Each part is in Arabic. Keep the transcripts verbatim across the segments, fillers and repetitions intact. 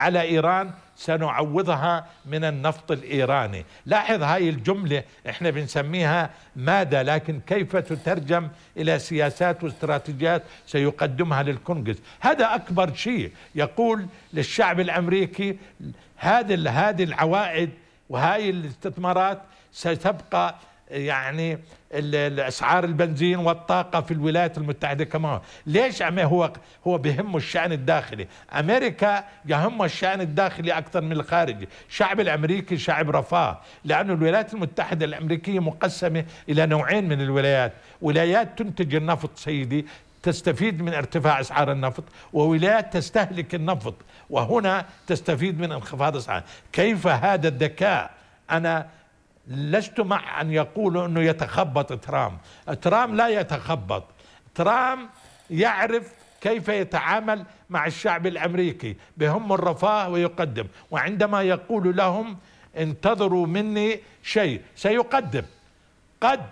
على إيران سنعوضها من النفط الإيراني. لاحظ هاي الجملة احنا بنسميها مادة، لكن كيف تترجم إلى سياسات واستراتيجيات سيقدمها للكونغرس. هذا أكبر شيء، يقول للشعب الأمريكي هذه هذه العوائد وهاي الاستثمارات ستبقى، يعني الاسعار البنزين والطاقه في الولايات المتحده كمان. ليش؟ هو هو بهمه الشان الداخلي. امريكا يهمه الشان الداخلي اكثر من الخارجي. الشعب الامريكي شعب رفاه، لانه الولايات المتحده الامريكيه مقسمه الى نوعين من الولايات، ولايات تنتج النفط سيدي تستفيد من ارتفاع اسعار النفط، وولايات تستهلك النفط وهنا تستفيد من انخفاض اسعار. كيف هذا الذكاء؟ انا لست مع أن يقولوا أنه يتخبط ترامب. ترامب لا يتخبط، ترامب يعرف كيف يتعامل مع الشعب الأمريكي، بهم الرفاه ويقدم، وعندما يقول لهم انتظروا مني شيء سيقدم. قد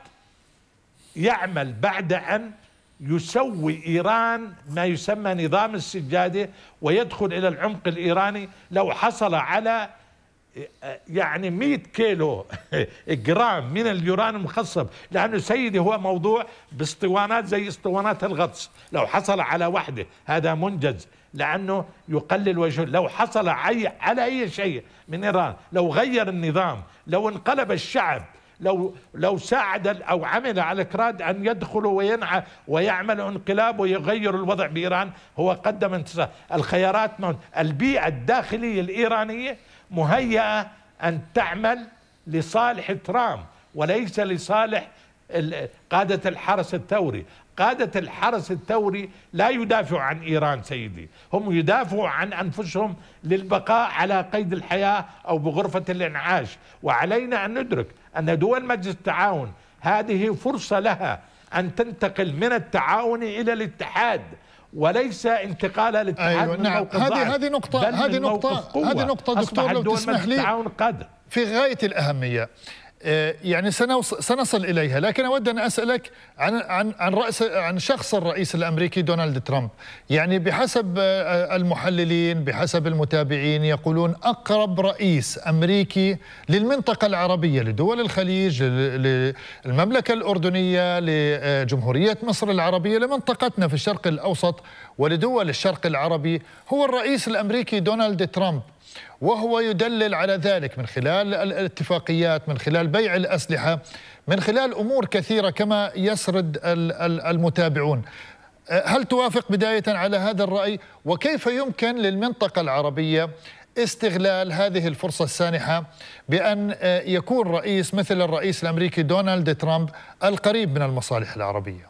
يعمل بعد أن يسوي إيران ما يسمى نظام السجادة ويدخل إلى العمق الإيراني. لو حصل على يعني مئة كيلو جرام من اليورانيوم المخصب، لأنه سيدي هو موضوع باسطوانات زي اسطوانات الغطس، لو حصل على وحدة هذا منجز، لأنه يقلل وجهه. لو حصل على أي شيء من إيران، لو غير النظام، لو انقلب الشعب، لو لو ساعد أو عمل على كراد أن يدخلوا وينعى ويعملوا انقلاب ويغيروا الوضع بإيران، هو قدم انتصار. الخيارات موجودة. البيئة الداخلية الإيرانية مهيئة أن تعمل لصالح ترامب وليس لصالح قادة الحرس الثوري. قادة الحرس الثوري لا يدافعوا عن إيران سيدي، هم يدافعوا عن أنفسهم للبقاء على قيد الحياة أو بغرفة الإنعاش. وعلينا أن ندرك أن دول مجلس التعاون هذه فرصة لها أن تنتقل من التعاون إلى الاتحاد، وليس انتقال الاتحاد. أيوة من نعم. هذه هذه نقطة هذه نقطة هذه نقطة دكتور لو تسمح لي في غاية الأهمية، يعني سنصل إليها، لكن أود أن أسألك عن عن عن رأس عن شخص الرئيس الأمريكي دونالد ترامب. يعني بحسب المحللين بحسب المتابعين يقولون أقرب رئيس أمريكي للمنطقة العربية، لدول الخليج، للمملكة الأردنية، لجمهورية مصر العربية، لمنطقتنا في الشرق الأوسط ولدول الشرق العربي، هو الرئيس الأمريكي دونالد ترامب. وهو يدلل على ذلك من خلال الاتفاقيات، من خلال بيع الأسلحة، من خلال أمور كثيرة كما يسرد المتابعون. هل توافق بداية على هذا الرأي؟ وكيف يمكن للمنطقة العربية استغلال هذه الفرصة السانحة بأن يكون رئيس مثل الرئيس الأمريكي دونالد ترامب القريب من المصالح العربية؟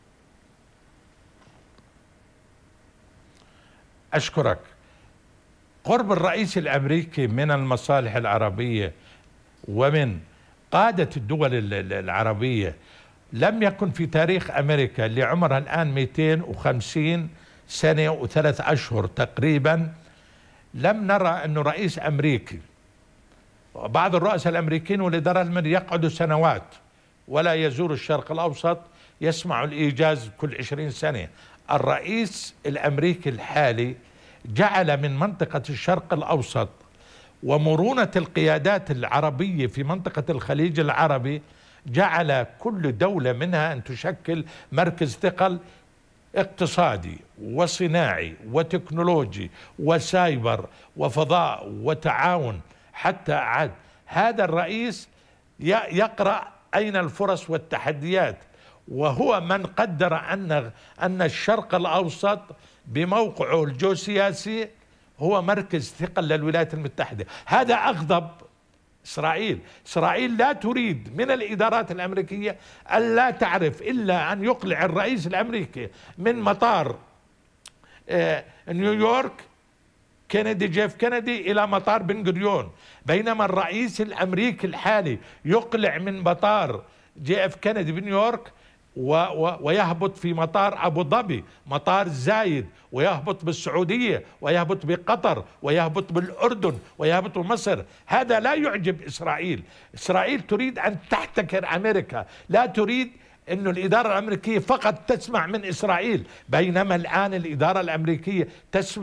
أشكرك. قرب الرئيس الأمريكي من المصالح العربية ومن قادة الدول العربية لم يكن في تاريخ أمريكا اللي عمرها الآن مئتين وخمسين سنة وثلاث أشهر تقريبا، لم نرى أنه رئيس أمريكي، بعض الرؤساء الأمريكيين والإدارة يقعدوا سنوات ولا يزور الشرق الأوسط، يسمعوا الإيجاز كل عشرين سنة. الرئيس الأمريكي الحالي جعل من منطقة الشرق الأوسط ومرونة القيادات العربية في منطقة الخليج العربي، جعل كل دولة منها أن تشكل مركز ثقل اقتصادي وصناعي وتكنولوجي وسايبر وفضاء وتعاون. حتى عاد هذا الرئيس يقرأ أين الفرص والتحديات، وهو من قدر أن أن الشرق الأوسط بموقعه الجيوسياسي هو مركز ثقل للولايات المتحدة. هذا أغضب إسرائيل. إسرائيل لا تريد من الإدارات الأمريكية أن لا تعرف إلا أن يقلع الرئيس الأمريكي من مطار نيويورك كينيدي جيف كينيدي إلى مطار بن غوريون، بينما الرئيس الأمريكي الحالي يقلع من مطار جي اف كينيدي بنيويورك و و ويهبط في مطار أبو ظبي، مطار زايد، ويهبط بالسعودية، ويهبط بقطر، ويهبط بالأردن، ويهبط بمصر. هذا لا يعجب إسرائيل. إسرائيل تريد أن تحتكر أمريكا، لا تريد أن الإدارة الأمريكية فقط تسمع من إسرائيل، بينما الآن الإدارة الأمريكية تسمع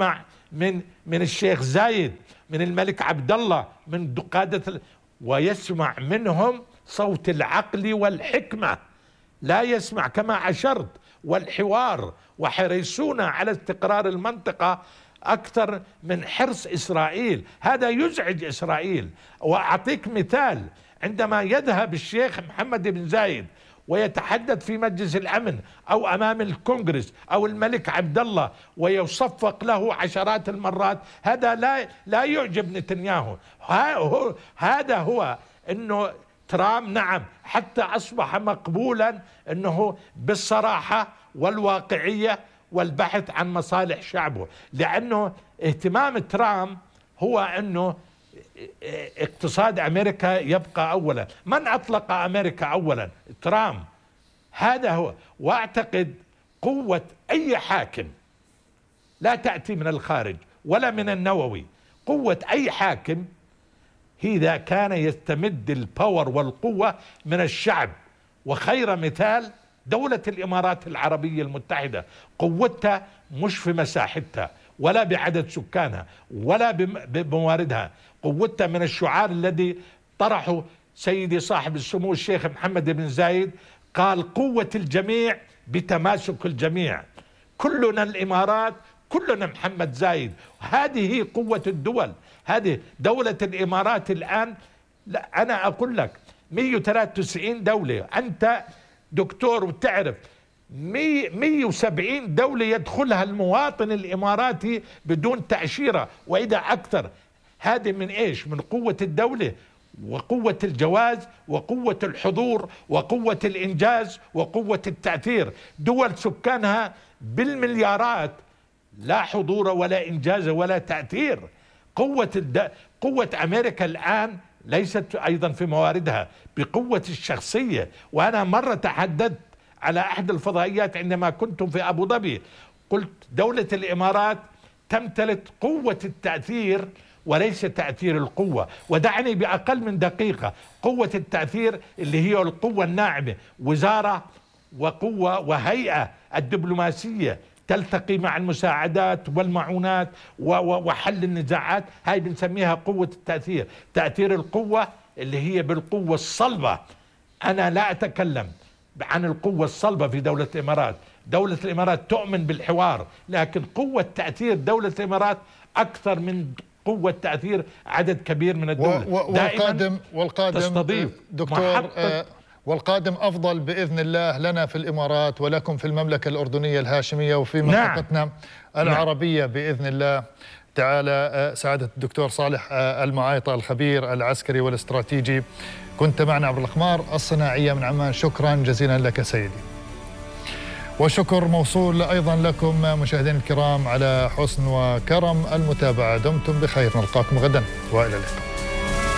من من الشيخ زايد، من الملك عبد الله، من قادة، ويسمع منهم صوت العقل والحكمة، لا يسمع كما عشرت والحوار، وحريصون على استقرار المنطقة أكثر من حرص إسرائيل. هذا يزعج إسرائيل. وأعطيك مثال، عندما يذهب الشيخ محمد بن زايد ويتحدث في مجلس الأمن أو أمام الكونغرس أو الملك عبد الله ويصفق له عشرات المرات، هذا لا لا يعجب نتنياهو. هذا هو أنه ترامب نعم حتى أصبح مقبولا أنه بالصراحة والواقعية والبحث عن مصالح شعبه، لأنه اهتمام ترامب هو أنه اقتصاد أمريكا يبقى أولا. من أطلق أمريكا أولا؟ ترامب. هذا هو. وأعتقد قوة أي حاكم لا تأتي من الخارج ولا من النووي. قوة أي حاكم إذا كان يستمد الباور والقوة من الشعب. وخير مثال دولة الإمارات العربية المتحدة، قوتها مش في مساحتها ولا بعدد سكانها ولا بمواردها، قوتها من الشعار الذي طرحه سيدي صاحب السمو الشيخ محمد بن زايد، قال قوة الجميع بتماسك الجميع. كلنا الإمارات، كلنا محمد زايد. هذه هي قوة الدول. هذه دولة الإمارات الآن، لا أنا أقول لك مئة وثلاثة وتسعين دولة، أنت دكتور وتعرف مئة وسبعين دولة يدخلها المواطن الإماراتي بدون تأشيرة وإذا أكثر. هذه من إيش؟ من قوة الدولة وقوة الجواز وقوة الحضور وقوة الإنجاز وقوة التأثير. دول سكانها بالمليارات لا حضور ولا إنجاز ولا تأثير. قوة الد... قوة أمريكا الآن ليست أيضا في مواردها، بقوة الشخصية. وأنا مرة تحدثت على أحد الفضائيات عندما كنت في أبو ظبي، قلت دولة الإمارات تمتلك قوة التأثير وليس تأثير القوة. ودعني بأقل من دقيقة، قوة التأثير اللي هي القوة الناعمة، وزارة وقوة وهيئة الدبلوماسية تلتقي مع المساعدات والمعونات وحل النزاعات، هاي بنسميها قوة التأثير. تأثير القوة اللي هي بالقوة الصلبة. أنا لا أتكلم عن القوة الصلبة في دولة الإمارات. دولة الإمارات تؤمن بالحوار، لكن قوة تأثير دولة الإمارات أكثر من قوة تأثير عدد كبير من الدول. والقادم والقادم تستضيف دكتور آه والقادم أفضل بإذن الله لنا في الإمارات ولكم في المملكة الأردنية الهاشمية وفي منطقتنا نعم. العربية نعم. بإذن الله تعالى. سعادة الدكتور صالح المعايطة الخبير العسكري والاستراتيجي، كنت معنا عبر الأقمار الصناعية من عمان. شكرا جزيلا لك سيدي، وشكر موصول أيضا لكم مشاهدينا الكرام على حسن وكرم المتابعة. دمتم بخير، نلقاكم غدا وإلى اللقاء.